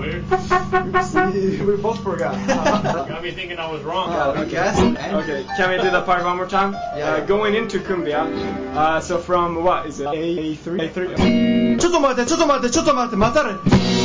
dude. We both forgot. Got me thinking I was wrong. Okay, can we do the part one more time? Yeah. Going into Cumbia. So from what is it? A3? ちょっと待って、待たれ。